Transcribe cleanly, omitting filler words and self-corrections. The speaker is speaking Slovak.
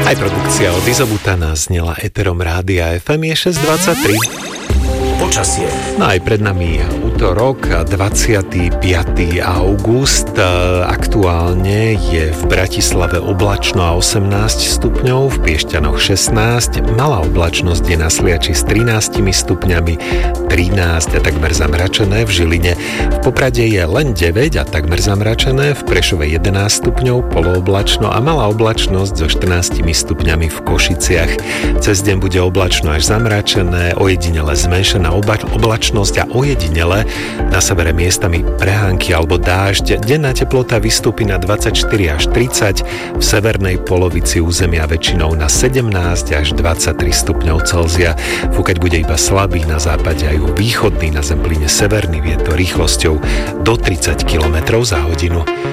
Aj produkcia od Izobutana znela éterom Rádia FM je 6:23. Počasie. No aj pred nami utorok, 25. august. Aktuálne je v Bratislave oblačno a 18 stupňov, v Piešťanoch 16, malá oblačnosť je na Sliači s 13 stupňami, 13 a takmer zamračené, v Žiline v Poprade je len 9 a takmer zamračené, v Prešove 11 stupňov, polooblačno a malá oblačnosť so 14 stupňami v Košiciach. Cez deň bude oblačno až zamračené, ojedinele zmenšená oblačnosť a ojedinele na severe miestami prehánky alebo dážď. Denná teplota vystúpi na 24 až 30, v severnej polovici územia väčšinou na 17 až 23 stupňov Celzia. Fúkať bude iba slabý, na západe aj východný, na zem plyne severný vietor rýchlosťou do 30 km za hodinu.